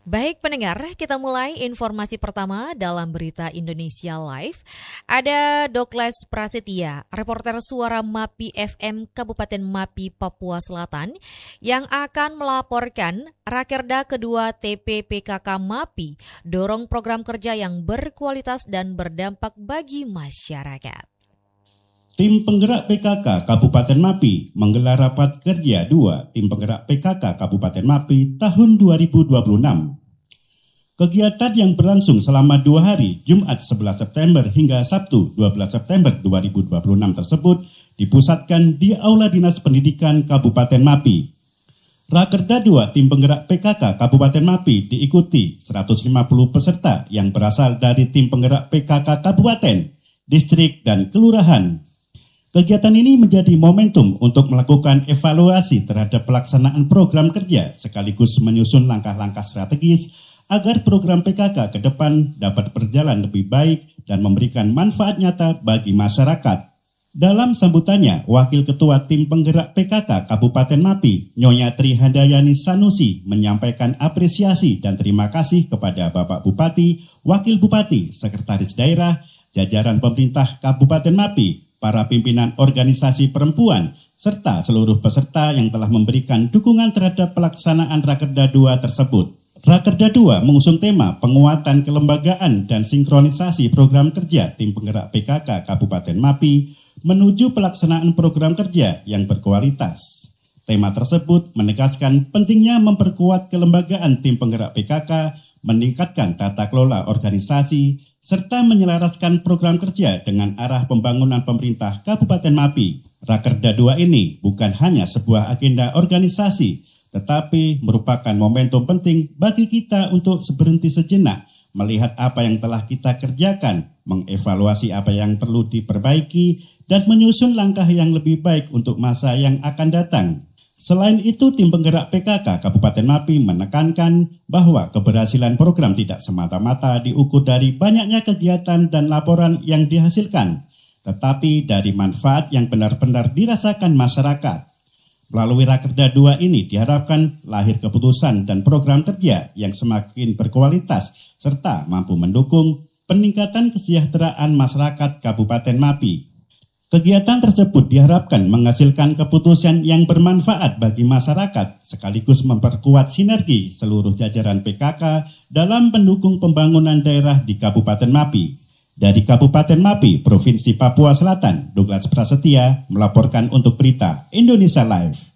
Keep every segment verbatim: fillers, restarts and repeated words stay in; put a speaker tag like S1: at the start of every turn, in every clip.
S1: Baik pendengar, kita mulai informasi pertama dalam Berita Indonesia Live. Ada Dokles Prasetya, reporter suara MAPI F M Kabupaten MAPI, Papua Selatan, yang akan melaporkan Rakerda kedua T P P K K MAPI, dorong program kerja yang berkualitas dan berdampak bagi masyarakat.
S2: Tim penggerak P K K Kabupaten MAPI menggelar rapat kerja dua Tim penggerak P K K Kabupaten MAPI tahun dua ribu dua puluh enam. Kegiatan yang berlangsung selama dua hari, Jumat sebelas September hingga Sabtu dua belas September dua ribu dua puluh enam tersebut dipusatkan di Aula Dinas Pendidikan Kabupaten MAPI. Rakerda dua Tim penggerak P K K Kabupaten MAPI diikuti seratus lima puluh peserta yang berasal dari Tim penggerak P K K Kabupaten, Distrik, dan Kelurahan. Kegiatan ini menjadi momentum untuk melakukan evaluasi terhadap pelaksanaan program kerja sekaligus menyusun langkah-langkah strategis agar program P K K ke depan dapat berjalan lebih baik dan memberikan manfaat nyata bagi masyarakat. Dalam sambutannya, Wakil Ketua Tim Penggerak P K K Kabupaten MAPI, Nyonya Trihandayani Sanusi, menyampaikan apresiasi dan terima kasih kepada Bapak Bupati, Wakil Bupati, Sekretaris Daerah, jajaran pemerintah Kabupaten MAPI, para pimpinan organisasi perempuan, serta seluruh peserta yang telah memberikan dukungan terhadap pelaksanaan Rakerda dua tersebut. Rakerda dua mengusung tema penguatan kelembagaan dan sinkronisasi program kerja Tim Penggerak P K K Kabupaten MAPI menuju pelaksanaan program kerja yang berkualitas. Tema tersebut menegaskan pentingnya memperkuat kelembagaan Tim Penggerak P K K, meningkatkan tata kelola organisasi, serta menyelaraskan program kerja dengan arah pembangunan pemerintah Kabupaten MAPI. Rakerda dua ini bukan hanya sebuah agenda organisasi, tetapi merupakan momentum penting bagi kita untuk berhenti sejenak, melihat apa yang telah kita kerjakan, mengevaluasi apa yang perlu diperbaiki, dan menyusun langkah yang lebih baik untuk masa yang akan datang. Selain itu, Tim Penggerak P K K Kabupaten MAPI menekankan bahwa keberhasilan program tidak semata-mata diukur dari banyaknya kegiatan dan laporan yang dihasilkan, tetapi dari manfaat yang benar-benar dirasakan masyarakat. Melalui Rakerda dua ini diharapkan lahir keputusan dan program kerja yang semakin berkualitas serta mampu mendukung peningkatan kesejahteraan masyarakat Kabupaten MAPI. Kegiatan tersebut diharapkan menghasilkan keputusan yang bermanfaat bagi masyarakat sekaligus memperkuat sinergi seluruh jajaran P K K dalam mendukung pembangunan daerah di Kabupaten MAPI. Dari Kabupaten MAPI, Provinsi Papua Selatan, Douglas Prasetya melaporkan untuk Berita Indonesia Live.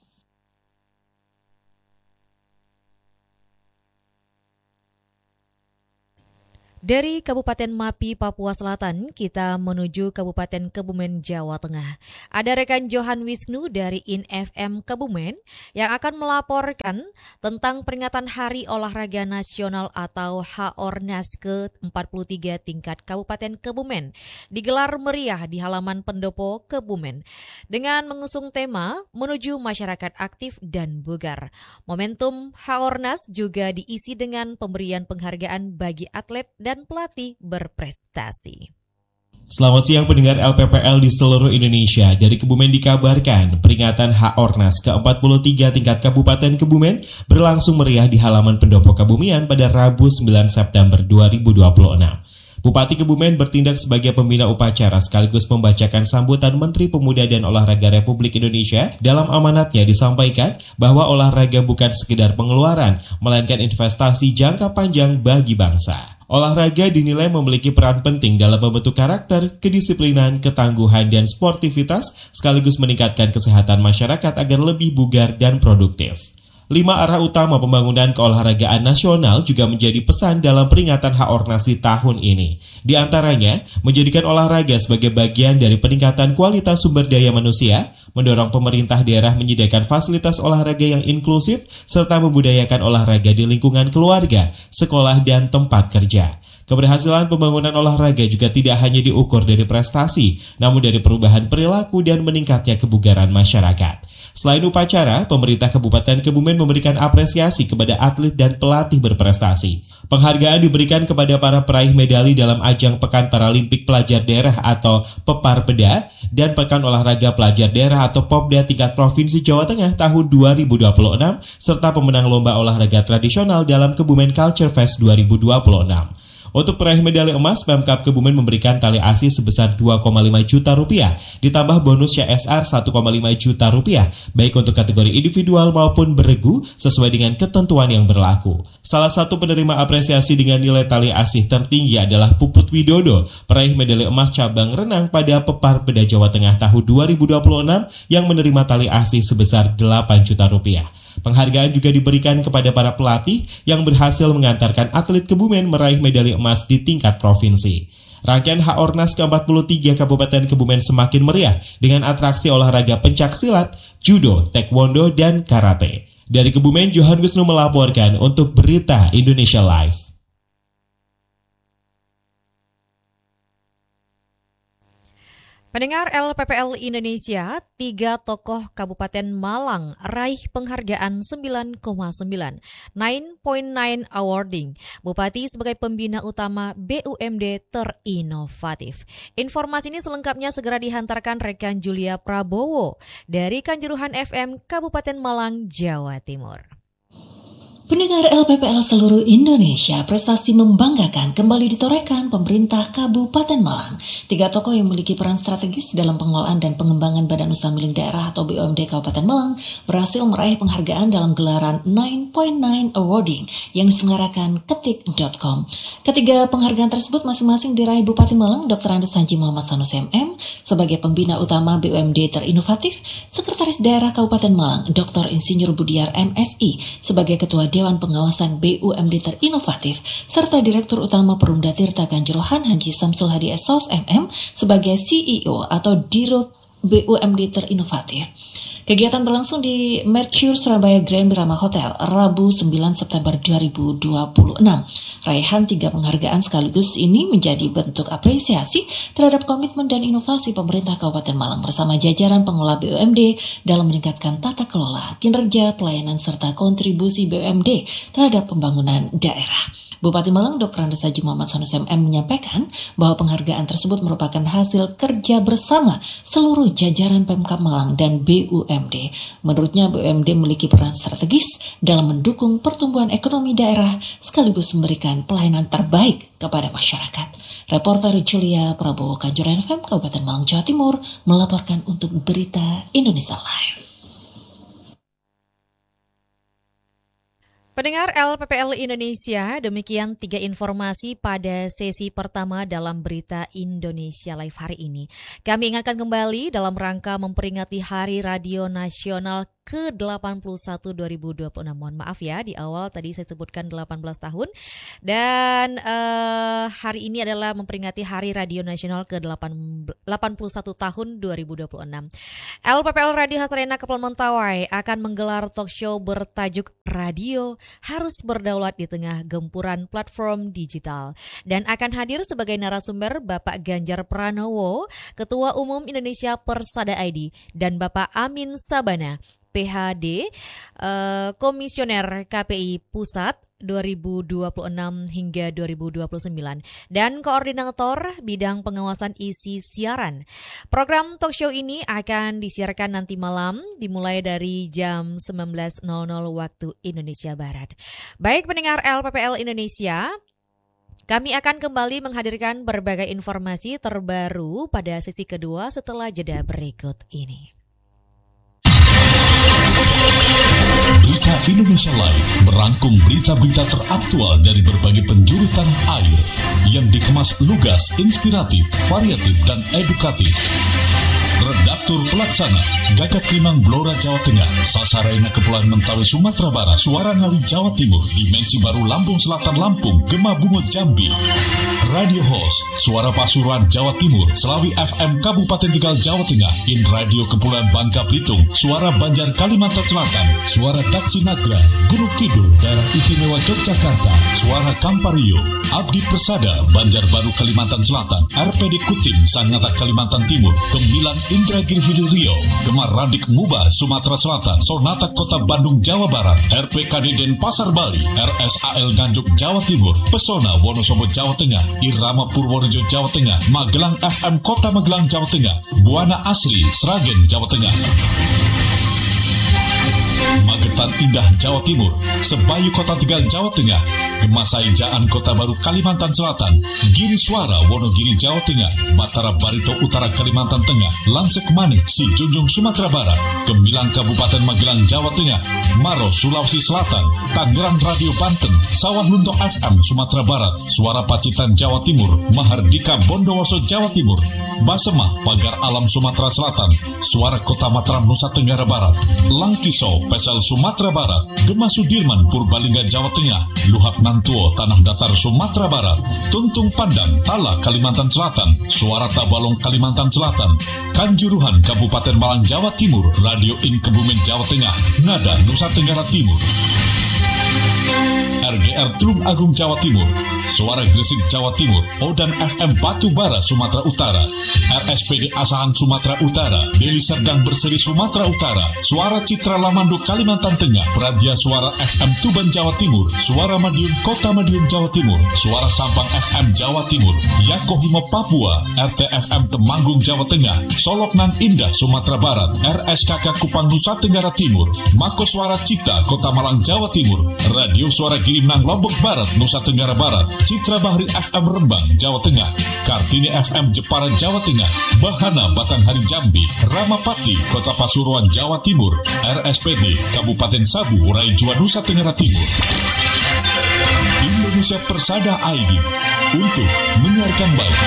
S1: Dari Kabupaten MAPI, Papua Selatan, kita menuju Kabupaten Kebumen, Jawa Tengah. Ada rekan Johan Wisnu dari I N F M Kebumen yang akan melaporkan tentang peringatan Hari Olahraga Nasional atau H O R N A S ke empat puluh tiga tingkat Kabupaten Kebumen, digelar meriah di halaman Pendopo, Kebumen, dengan mengusung tema menuju masyarakat aktif dan bugar. Momentum H O R N A S juga diisi dengan pemberian penghargaan bagi atlet dan pelatih berprestasi.
S3: Selamat siang pendengar L P P L di seluruh Indonesia. Dari Kebumen dikabarkan peringatan H O R N A S ke empat puluh tiga tingkat Kabupaten Kebumen berlangsung meriah di halaman Pendopo Kebumen pada Rabu sembilan September dua ribu dua puluh enam. Bupati Kebumen bertindak sebagai pembina upacara sekaligus membacakan sambutan Menteri Pemuda dan Olahraga Republik Indonesia. Dalam amanatnya disampaikan bahwa olahraga bukan sekedar pengeluaran, melainkan investasi jangka panjang bagi bangsa. Olahraga dinilai memiliki peran penting dalam membentuk karakter, kedisiplinan, ketangguhan, dan sportivitas, sekaligus meningkatkan kesehatan masyarakat agar lebih bugar dan produktif. Lima arah utama pembangunan keolahragaan nasional juga menjadi pesan dalam peringatan H O R N A S di tahun ini. Di antaranya, menjadikan olahraga sebagai bagian dari peningkatan kualitas sumber daya manusia, mendorong pemerintah daerah menyediakan fasilitas olahraga yang inklusif, serta membudayakan olahraga di lingkungan keluarga, sekolah, dan tempat kerja. Keberhasilan pembangunan olahraga juga tidak hanya diukur dari prestasi, namun dari perubahan perilaku dan meningkatnya kebugaran masyarakat. Selain upacara, pemerintah Kabupaten Kebumen memberikan apresiasi kepada atlet dan pelatih berprestasi. Penghargaan diberikan kepada para peraih medali dalam ajang Pekan Paralimpik Pelajar Daerah atau Peparpeda dan Pekan Olahraga Pelajar Daerah atau Popda tingkat Provinsi Jawa Tengah tahun dua ribu dua puluh enam serta pemenang Lomba Olahraga Tradisional dalam Kebumen Culture Fest dua ribu dua puluh enam. Untuk peraih medali emas, Pemkab Kebumen memberikan tali asi sebesar dua koma lima juta rupiah, ditambah bonus C S R satu koma lima juta rupiah, baik untuk kategori individual maupun beregu sesuai dengan ketentuan yang berlaku. Salah satu penerima apresiasi dengan nilai tali asi tertinggi adalah Puput Widodo, peraih medali emas cabang renang pada Peparpeda Jawa Tengah tahun dua ribu dua puluh enam yang menerima tali asi sebesar delapan juta rupiah. Penghargaan juga diberikan kepada para pelatih yang berhasil mengantarkan atlet Kebumen meraih medali emas di tingkat provinsi. Rangkaian H-Ornas ke empat puluh tiga Kabupaten Kebumen semakin meriah dengan atraksi olahraga pencaksilat, judo, taekwondo, dan karate. Dari Kebumen, Johan Wisnu melaporkan untuk Berita Indonesia Live.
S1: Pendengar L P P L Indonesia, tiga tokoh Kabupaten Malang raih penghargaan sembilan koma sembilan, sembilan koma sembilan awarding, Bupati sebagai pembina utama B U M D terinovatif. Informasi ini selengkapnya segera dihantarkan rekan Julia Prabowo dari Kanjuruhan F M Kabupaten Malang, Jawa Timur.
S4: Pendengar L P P L seluruh Indonesia, prestasi membanggakan kembali ditorehkan pemerintah Kabupaten Malang. Tiga tokoh yang memiliki peran strategis dalam pengelolaan dan pengembangan Badan Usaha Milik Daerah atau B U M D Kabupaten Malang berhasil meraih penghargaan dalam gelaran sembilan koma sembilan Awarding yang diselenggarakan ketik dot com. Ketiga penghargaan tersebut masing-masing diraih Bupati Malang Doktor Andes Haji Muhammad Sanusi M M sebagai pembina utama B U M D terinovatif, Sekretaris Daerah Kabupaten Malang Doktor Insinyur Budiar M Si sebagai Ketua Dewan Pengawasan B U M D terinovatif, serta Direktur Utama Perumda Tirta Kanjuruhan Haji Samsul Hadi S O S M M sebagai C E O atau Dirut B U M D terinovatif. Kegiatan berlangsung di Mercure Surabaya Grand Birama Hotel, Rabu sembilan September dua ribu dua puluh enam. Raihan tiga penghargaan sekaligus ini menjadi bentuk apresiasi terhadap komitmen dan inovasi pemerintah Kabupaten Malang bersama jajaran pengelola B U M D dalam meningkatkan tata kelola, kinerja, pelayanan, serta kontribusi B U M D terhadap pembangunan daerah. Bupati Malang Doktor Andes Haji Muhammad Sanusi M M menyampaikan bahwa penghargaan tersebut merupakan hasil kerja bersama seluruh jajaran Pemkab Malang dan B U M D. Menurutnya B U M D memiliki peran strategis dalam mendukung pertumbuhan ekonomi daerah sekaligus memberikan pelayanan terbaik kepada masyarakat. Reporter Julia Prabowo, Kanjuruhan F M Kabupaten Malang, Jawa Timur melaporkan untuk Berita Indonesia Live.
S1: Pendengar L P P L Indonesia, demikian tiga informasi pada sesi pertama dalam Berita Indonesia Live hari ini. Kami ingatkan kembali dalam rangka memperingati Hari Radio Nasional ke delapan puluh satu dua ribu dua puluh enam. Mohon maaf ya, di awal tadi saya sebutkan delapan belas tahun. Dan uh, hari ini adalah memperingati Hari Radio Nasional ke delapan puluh satu tahun dua ribu dua puluh enam. L P P L Radio Hasrena Kepulauan Mentawai akan menggelar talk show bertajuk Radio Harus Berdaulat di Tengah Gempuran Platform Digital. Dan akan hadir sebagai narasumber Bapak Ganjar Pranowo, Ketua Umum Indonesia Persada I D, dan Bapak Amin Sabana, P H D, uh, Komisioner K P I Pusat dua ribu dua puluh enam hingga dua ribu dua puluh sembilan, dan Koordinator Bidang Pengawasan Isi Siaran. Program talk show ini akan disiarkan nanti malam dimulai dari jam sembilan belas nol nol waktu Indonesia Barat. Baik pendengar L P P L Indonesia, kami akan kembali menghadirkan berbagai informasi terbaru pada sesi kedua setelah jeda berikut ini.
S5: Berita Indonesia Live merangkum berita-berita teraktual dari berbagai penjuru tanah air yang dikemas lugas, inspiratif, variatif, dan edukatif. Redaktur Pelaksana Gagak Limang Blora Jawa Tengah, Sasarena Kepulauan Mentawai Sumatera Barat, Suara Ngawi Jawa Timur, Dimensi Baru Lampung Selatan Lampung, Gema Bungo Jambi. Radio Host Suara Pasuruan Jawa Timur, Selawi F M Kabupaten Tegal Jawa Tengah, In Radio Kepulauan Bangka Belitung, Suara Banjar Kalimantan Selatan, Suara Daksi Nagra Gunung Kidul Daerah Istimewa Yogyakarta, Suara Kampario, Abdi Persada Banjarbaru Kalimantan Selatan, R P D Kutim Sangatta Kalimantan Timur, Gemilang Indragiri Hilir Riau, Gemar Radik Muba, Sumatera Selatan, Sonata Kota Bandung, Jawa Barat, R P K D Denpasar Bali, R S A L Nganjuk, Jawa Timur, Pesona Wonosobo, Jawa Tengah, Irama Purworejo, Jawa Tengah, Magelang F M Kota Magelang, Jawa Tengah, Buana Asri, Sragen, Jawa Tengah, Magetan Indah, Jawa Timur, Sebayu Kota Tegal, Jawa Tengah, Gemasai Jaan Kota Baru, Kalimantan Selatan, Giri Suara Wonogiri, Jawa Tengah, Batara Barito Utara, Kalimantan Tengah, Lansek Manik, Sijunjung, Sumatera Barat, Gemilang Kabupaten Magelang, Jawa Tengah, Maros, Sulawesi Selatan, Tangerang Radio Banten, Sawah Lunto F M, Sumatera Barat, Suara Pacitan, Jawa Timur, Mahardika Bondowoso, Jawa Timur, Basemah, Pagar Alam, Sumatera Selatan, Suara Kota Mataram, Nusa Tenggara Barat, Langkiso, Pesel, Sumatera Barat, Gema Sudirman, Purbalingga, Jawa Tengah, Luhak Nantuo, Tanah Datar, Sumatera Barat, Tuntung Pandang, Tala, Kalimantan Selatan, Suara Tabalong, Kalimantan Selatan, Kanjuruhan, Kabupaten Malang, Jawa Timur, Radio In Kebumen, Jawa Tengah, Ngada, Nusa Tenggara Timur, R G R Tulung Agung, Jawa Timur, Suara Gresik, Jawa Timur, Odan F M Batu Bara, Sumatera Utara, R S P D Asahan, Sumatera Utara, Deli Serdang Berseri, Sumatera Utara, Suara Citra Lamando, Kalimantan Tengah, Pradia Suara F M Tuban, Jawa Timur, Suara Madiun Kota Madiun, Jawa Timur, Suara Sampang F M Jawa Timur, Yakohimo Papua, R T F M Temanggung, Jawa Tengah, Solok Nan Indah, Sumatera Barat, R S K K Kupang, Nusa Tenggara Timur, Mako Suara Cita, Kota Malang, Jawa Timur, Radio Suara Girimnang, Lombok Barat, Nusa Tenggara Barat, Citra Bahri F M Rembang, Jawa Tengah, Kartini F M Jepara, Jawa Tengah, Bahana Batanghari Jambi, Ramapati, Kota Pasuruan, Jawa Timur, R S P D Kabupaten Sabu, Raijua, Nusa Tenggara Timur. Indonesia Persada I D untuk menyiarkan baik.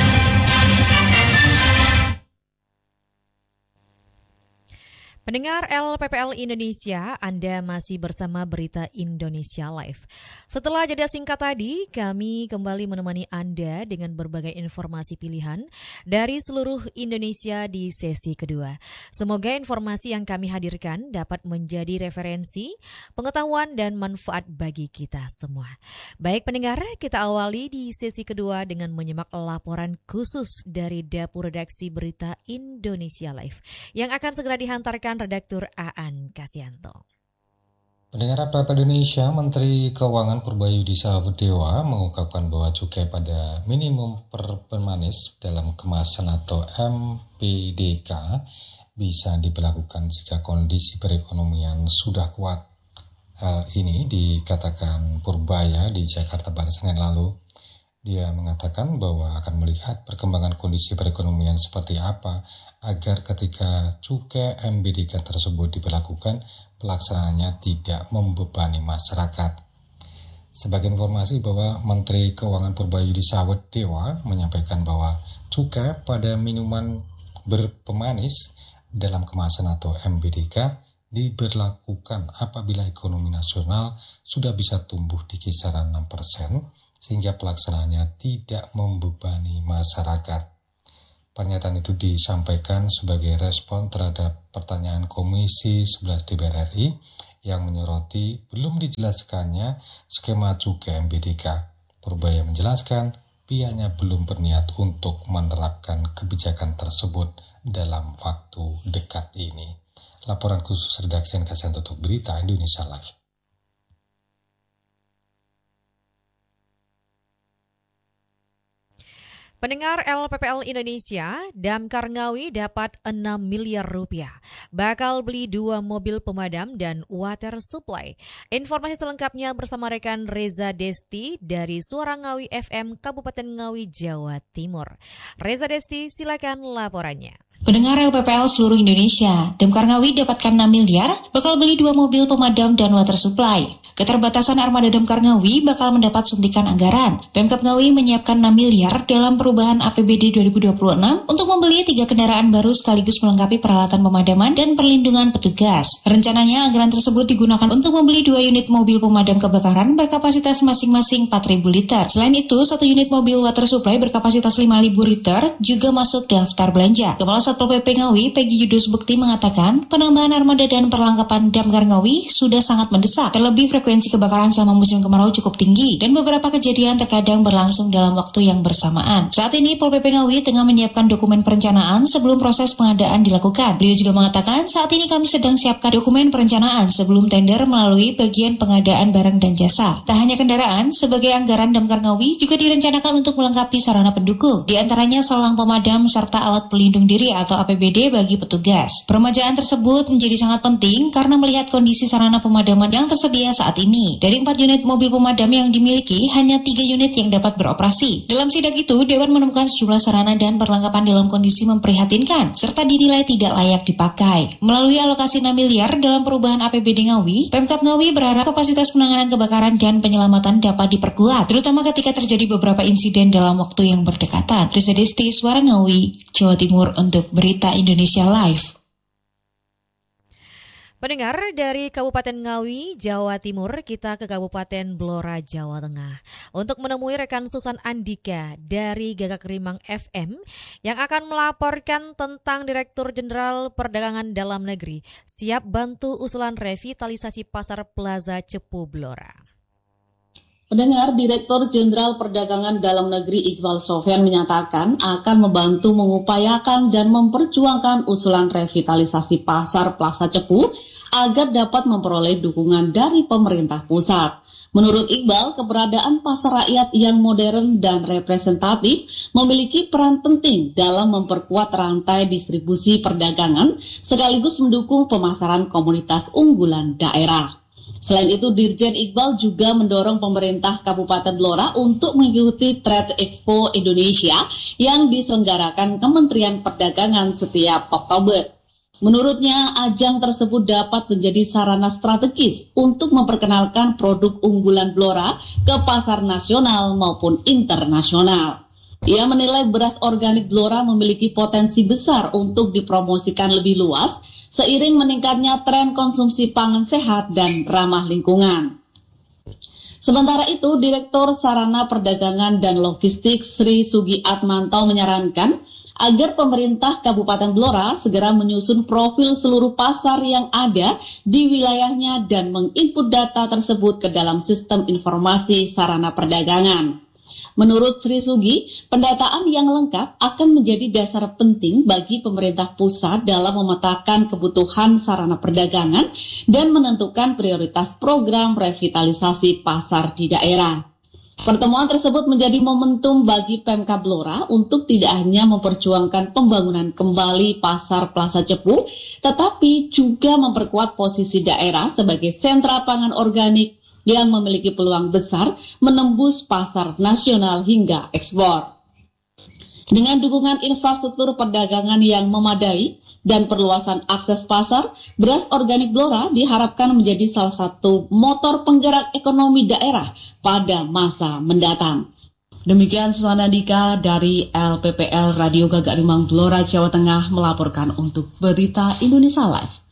S1: Pendengar L P P L Indonesia, Anda masih bersama Berita Indonesia Live. Setelah jeda singkat tadi, kami kembali menemani Anda dengan berbagai informasi pilihan dari seluruh Indonesia di sesi kedua. Semoga informasi yang kami hadirkan dapat menjadi referensi, pengetahuan, dan manfaat bagi kita semua. Baik pendengar, kita awali di sesi kedua dengan menyimak laporan khusus dari Dapur Redaksi Berita Indonesia Live yang akan segera dihantarkan Redaktur Aan Kasianto.
S6: Pendengar P P Indonesia, Menteri Keuangan Purbayudi Sabudewa mengungkapkan bahwa cukai pada minimum per pemanis dalam kemasan atau M P D K bisa diberlakukan jika kondisi perekonomian sudah kuat. Hal ini dikatakan Purbaya di Jakarta pada Senin lalu. Dia mengatakan bahwa akan melihat perkembangan kondisi perekonomian seperti apa agar ketika cukai M B D K tersebut diberlakukan, pelaksanaannya tidak membebani masyarakat. Sebagai informasi bahwa Menteri Keuangan Purbayudi Sabudewa menyampaikan bahwa cukai pada minuman berpemanis dalam kemasan atau M B D K diberlakukan apabila ekonomi nasional sudah bisa tumbuh di kisaran enam persen, sehingga pelaksanaannya tidak membebani masyarakat. Pernyataan itu disampaikan sebagai respon terhadap pertanyaan Komisi sebelas D P R R I yang menyoroti belum dijelaskannya skema cukai M B D K. Purbaya menjelaskan pihaknya belum berniat untuk menerapkan kebijakan tersebut dalam waktu dekat ini. Laporan khusus redaksi N K S untuk Berita Indonesia Live.
S1: Pendengar L P P L Indonesia, Damkar Ngawi dapat enam miliar rupiah. Bakal beli dua mobil pemadam dan water supply. Informasi selengkapnya bersama rekan Reza Desti dari Suara Ngawi F M Kabupaten Ngawi, Jawa Timur. Reza Desti, silakan laporannya.
S7: Pendengar L P P L seluruh Indonesia, Damkar Ngawi dapatkan enam miliar, bakal beli dua mobil pemadam dan water supply. Keterbatasan armada Damkar Ngawi bakal mendapat suntikan anggaran. Pemkab Ngawi menyiapkan enam miliar dalam perubahan A P B D dua ribu dua puluh enam untuk membeli tiga kendaraan baru sekaligus melengkapi peralatan pemadaman dan perlindungan petugas. Rencananya anggaran tersebut digunakan untuk membeli dua unit mobil pemadam kebakaran berkapasitas masing-masing empat ribu liter. Selain itu, satu unit mobil water supply berkapasitas lima ribu liter juga masuk daftar belanja. Kepala Satpol P P Ngawi, Peggy Yudus Bekti mengatakan, penambahan armada dan perlengkapan Damkar Ngawi sudah sangat mendesak. Terlebih frekuensi kebakaran selama musim kemarau cukup tinggi dan beberapa kejadian terkadang berlangsung dalam waktu yang bersamaan. Saat ini Pol P P Ngawi tengah menyiapkan dokumen perencanaan sebelum proses pengadaan dilakukan. Beliau juga mengatakan, saat ini kami sedang siapkan dokumen perencanaan sebelum tender melalui bagian pengadaan barang dan jasa. Tak hanya kendaraan, sebagai anggaran Damkar Ngawi juga direncanakan untuk melengkapi sarana pendukung, di antaranya selang pemadam serta alat pelindung diri atau A P B D bagi petugas. Peremajaan tersebut menjadi sangat penting karena melihat kondisi sarana pemadaman yang tersedia saat ini. Dari empat unit mobil pemadam yang dimiliki, hanya tiga unit yang dapat beroperasi. Dalam sidak itu, Dewan menemukan sejumlah sarana dan perlengkapan dalam kondisi memprihatinkan serta dinilai tidak layak dipakai. Melalui alokasi enam miliar dalam perubahan A P B D Ngawi, Pemkab Ngawi berharap kapasitas penanganan kebakaran dan penyelamatan dapat diperkuat, terutama ketika terjadi beberapa insiden dalam waktu yang berdekatan. Risa Desti, Suara Ngawi, Jawa Timur untuk Berita Indonesia Live.
S1: Pendengar dari Kabupaten Ngawi, Jawa Timur, kita ke Kabupaten Blora, Jawa Tengah untuk menemui rekan Susan Andika dari Gagak Rimang F M yang akan melaporkan tentang Direktur Jenderal Perdagangan Dalam Negeri siap bantu usulan revitalisasi Pasar Plaza Cepu Blora.
S8: Pendengar, Direktur Jenderal Perdagangan Dalam Negeri Iqbal Sofyan menyatakan akan membantu mengupayakan dan memperjuangkan usulan revitalisasi Pasar Plaza Cepu agar dapat memperoleh dukungan dari pemerintah pusat. Menurut Iqbal, keberadaan pasar rakyat yang modern dan representatif memiliki peran penting dalam memperkuat rantai distribusi perdagangan sekaligus mendukung pemasaran komoditas unggulan daerah. Selain itu, Dirjen Iqbal juga mendorong pemerintah Kabupaten Blora untuk mengikuti Trade Expo Indonesia yang diselenggarakan Kementerian Perdagangan setiap Oktober. Menurutnya, ajang tersebut dapat menjadi sarana strategis untuk memperkenalkan produk unggulan Blora ke pasar nasional maupun internasional. Ia menilai beras organik Blora memiliki potensi besar untuk dipromosikan lebih luas, seiring meningkatnya tren konsumsi pangan sehat dan ramah lingkungan. Sementara itu, Direktur Sarana Perdagangan dan Logistik Sri Sugi Atmanto menyarankan agar pemerintah Kabupaten Blora segera menyusun profil seluruh pasar yang ada di wilayahnya dan menginput data tersebut ke dalam sistem informasi sarana perdagangan. Menurut Sri Sugi, pendataan yang lengkap akan menjadi dasar penting bagi pemerintah pusat dalam memetakan kebutuhan sarana perdagangan dan menentukan prioritas program revitalisasi pasar di daerah. Pertemuan tersebut menjadi momentum bagi Pemkab Blora untuk tidak hanya memperjuangkan pembangunan kembali Pasar Plaza Cepu, tetapi juga memperkuat posisi daerah sebagai sentra pangan organik yang memiliki peluang besar menembus pasar nasional hingga ekspor. Dengan dukungan infrastruktur perdagangan yang memadai dan perluasan akses pasar, beras organik Blora diharapkan menjadi salah satu motor penggerak ekonomi daerah pada masa mendatang. Demikian Susana Dika dari L P P L Radio Gagak Rimang Blora, Jawa Tengah melaporkan untuk Berita Indonesia Live.